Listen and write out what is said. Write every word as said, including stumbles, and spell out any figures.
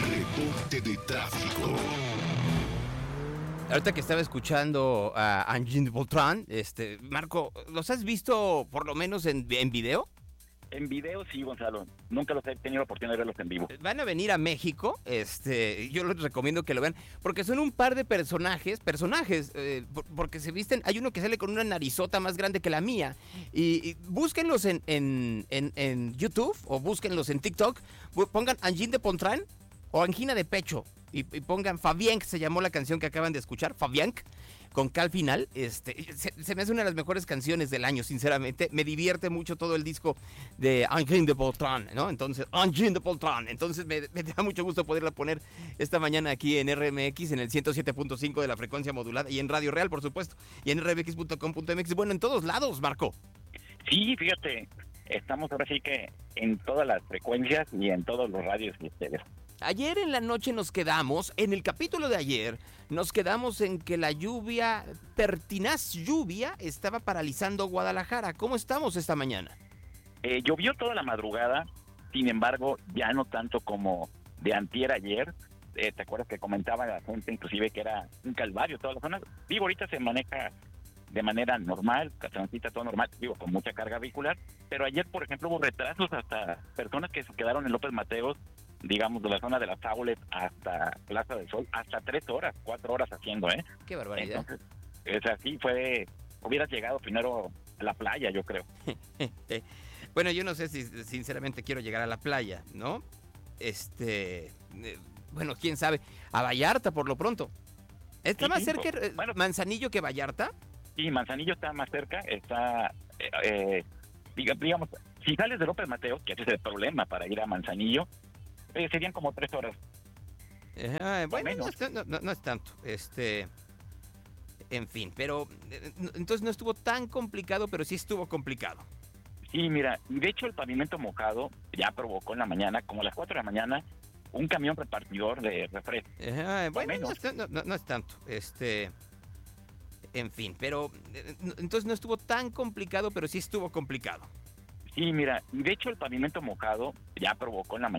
Reporte de tráfico. Ahorita que estaba escuchando a Engine de Beltrán, este, Marco, ¿los has visto por lo menos en, en video? En video sí, Gonzalo. Nunca los he tenido la oportunidad de verlos en vivo. Van a venir a México, este, yo les recomiendo que lo vean, porque son un par de personajes, personajes, eh, por- porque se visten, hay uno que sale con una narizota más grande que la mía, y, y búsquenlos en, en, en, en YouTube, o búsquenlos en TikTok, bu- pongan Angine de Beltrán, o Angina de Pecho, y, y pongan Fabián, que se llamó la canción que acaban de escuchar, Fabián, con K al final. Este, se, se me hace una de las mejores canciones del año, sinceramente. Me divierte mucho todo el disco de Angine de Beltrán, ¿no? Entonces, Angine de Beltrán. Entonces, me, me da mucho gusto poderla poner esta mañana aquí en R M X, en el ciento siete punto cinco de la frecuencia modulada, y en Radio Real, por supuesto, y en r m x punto com punto m x. Bueno, en todos lados, Marco. Sí, fíjate, estamos ahora sí que en todas las frecuencias y en todos los radios y ustedes. Ayer en la noche nos quedamos, en el capítulo de ayer, nos quedamos en que la lluvia, pertinaz lluvia, estaba paralizando Guadalajara. ¿Cómo estamos esta mañana? Eh, llovió toda la madrugada, sin embargo, ya no tanto como de antier ayer. Eh, ¿Te acuerdas que comentaba la gente inclusive que era un calvario toda la zona? Digo, ahorita se maneja de manera normal, se transita todo normal, digo, con mucha carga vehicular, pero ayer, por ejemplo, hubo retrasos hasta personas que se quedaron en López Mateos, digamos, de la zona de las Aulet hasta Plaza del Sol, hasta tres horas, cuatro horas haciendo, ¿eh? Qué barbaridad. Entonces, es así, fue, hubieras llegado primero a la playa, yo creo. Bueno, yo no sé si sinceramente quiero llegar a la playa, ¿no? Este, eh, bueno, quién sabe, a Vallarta por lo pronto. ¿Está Sí, más sí, cerca pues, eh, bueno. Manzanillo que Vallarta? Sí, Manzanillo está más cerca, está, eh, eh, diga- digamos, si sales de López Mateos, que ese es el problema para ir a Manzanillo, eh, serían como tres horas. Eh, bueno, no menos. es, no- no- no es tanto. Este, en fin, pero eh, no- entonces no estuvo tan complicado, pero sí estuvo complicado. Sí, mira, y de hecho el pavimento mojado ya provocó en la mañana, como a las cuatro de la mañana, un camión repartidor de refrescos. Eh, bueno, no menos. es, no- no- no es tanto. Este, en fin, pero eh, no- entonces no estuvo tan complicado, pero sí estuvo complicado. Sí, mira, y de hecho el pavimento mojado ya provocó en la mañana.